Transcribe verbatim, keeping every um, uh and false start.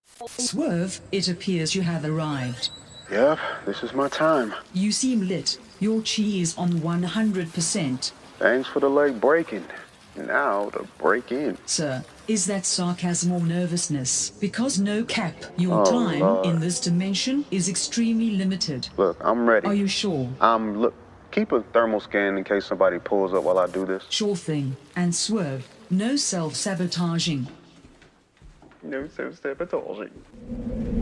Swerve, it appears you have arrived. Yep, this is my time. You seem lit. Your chi is on one hundred percent. Thanks for the leg breaking. Now to break in. Sir, is that sarcasm or nervousness? Because no cap, your Oh, time Lord. in this dimension is extremely limited. Look, I'm ready. Are you sure? I'm look. Keep a thermal scan in case somebody pulls up while I do this. Sure thing. And Swerve, no self-sabotaging. No self-sabotaging.